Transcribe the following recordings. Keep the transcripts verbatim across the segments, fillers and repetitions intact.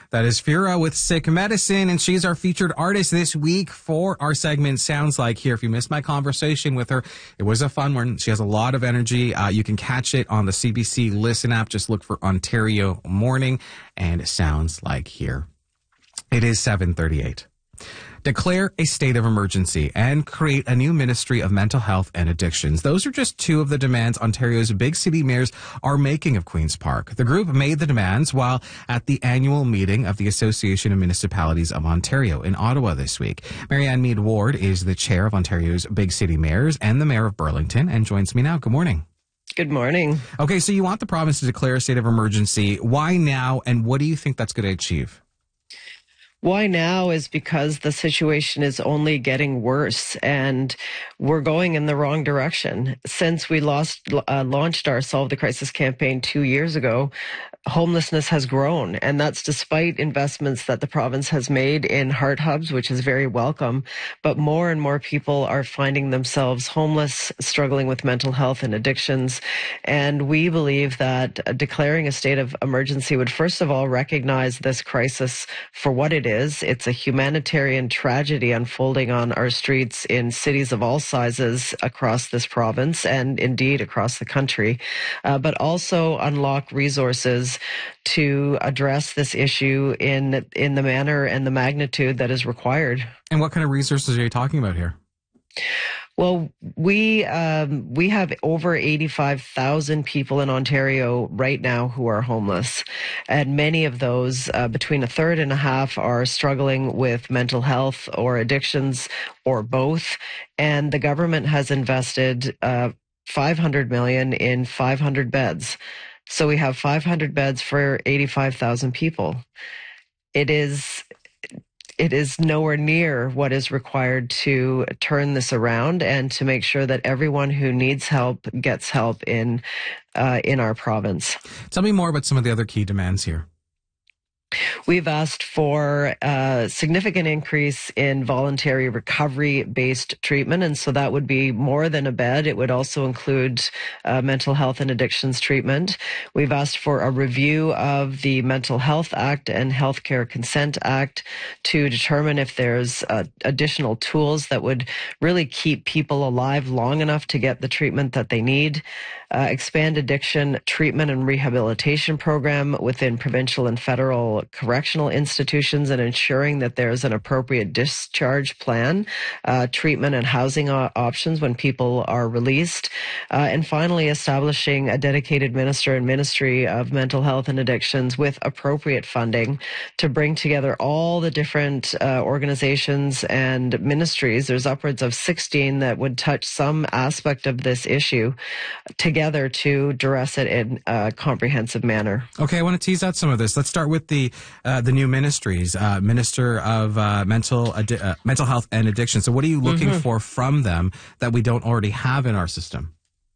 That is Fira with Sick Medicine, and she's our featured artist this week for our segment Sounds Like Here. If you missed my conversation with her, it was a fun one. She has a lot of energy. Uh, you can catch it on the C B C Listen app. Just look for Ontario Morning and Sounds Like Here. It is seven thirty-eight. Declare a state of emergency and create a new Ministry of Mental Health and Addictions. Those are just two of the demands Ontario's big city mayors are making of Queen's Park. The group made the demands while at the annual meeting of the Association of Municipalities of Ontario in Ottawa this week. Marianne Mead Ward is the chair of Ontario's big city mayors and the mayor of Burlington and joins me now. Good morning. Good morning. Okay, so you want the province to declare a state of emergency. Why now, and what do you think that's going to achieve? Why now is because the situation is only getting worse and we're going in the wrong direction. Since we lost, uh, launched our Solve the Crisis campaign two years ago, homelessness has grown, and that's despite investments that the province has made in heart hubs, which is very welcome. But more and more people are finding themselves homeless, struggling with mental health and addictions. And we believe that uh, declaring a state of emergency would first of all recognize this crisis for what it is. It's a humanitarian tragedy unfolding on our streets in cities of all sizes across this province and indeed across the country, uh, but also unlock resources to address this issue in in the manner and the magnitude that is required. And what kind of resources are you talking about here? Well, we um, we have over eighty-five thousand people in Ontario right now who are homeless, and many of those, uh, between a third and a half, are struggling with mental health or addictions or both. And the government has invested uh, five hundred million dollars in five hundred beds. So we have five hundred beds for eighty-five thousand people. It is it is nowhere near what is required to turn this around and to make sure that everyone who needs help gets help in uh, in our province. Tell me more about some of the other key demands here. We've asked for a significant increase in voluntary recovery-based treatment, and so that would be more than a bed. It would also include uh, mental health and addictions treatment. We've asked for a review of the Mental Health Act and Healthcare Consent Act to determine if there's uh, additional tools that would really keep people alive long enough to get the treatment that they need. Uh, expand addiction treatment and rehabilitation program within provincial and federal correctional institutions, and ensuring that there's an appropriate discharge plan, uh, treatment and housing uh, options when people are released. Uh, and finally, establishing a dedicated minister and ministry of mental health and addictions with appropriate funding to bring together all the different uh, organizations and ministries. There's upwards of sixteen that would touch some aspect of this issue together to address it in a comprehensive manner. Okay, I want to tease out some of this. Let's start with the uh, the new ministries, uh, Minister of uh, Mental Addi- uh, Mental Health and Addiction. So what are you looking mm-hmm. for from them that we don't already have in our system?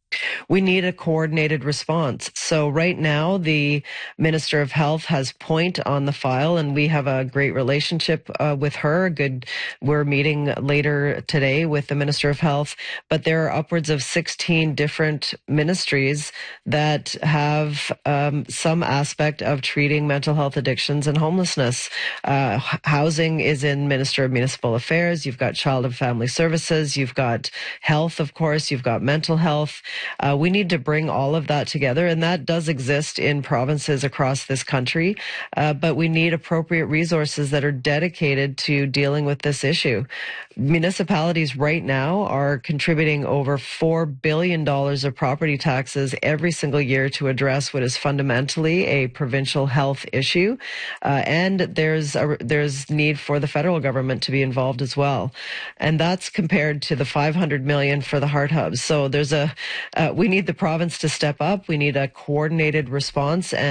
We need a coordinated response. So right now, the Minister of Health has point on the file, and we have a great relationship uh, with her. Good, we're meeting later today with the Minister of Health, but there are upwards of sixteen different ministries that have um, some aspect of treating mental health addictions and homelessness. Uh, housing is in Minister of Municipal Affairs. You've got Child and Family Services. You've got health, of course. You've got mental health. Uh, we need to bring all of that together, and that does exist in provinces across this country, uh, but we need appropriate resources that are dedicated to dealing with this issue. Municipalities right now are contributing over four billion dollars of property taxes every single year to address what is fundamentally a provincial health issue, uh, and there's a, there's need for the federal government to be involved as well, and that's compared to the five hundred million dollars for the heart hubs. So there's a uh, we need the province to step up. We need a coordinated response. And